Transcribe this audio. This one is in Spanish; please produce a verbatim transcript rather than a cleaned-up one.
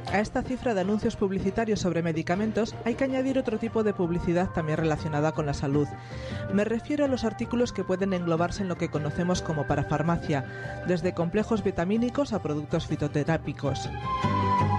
A esta cifra de anuncios publicitarios sobre medicamentos hay que añadir otro tipo de publicidad también relacionada con la salud. Me refiero a los artículos que pueden englobarse en lo que conocemos como parafarmacia, desde complejos vitamínicos a productos fitoterápicos.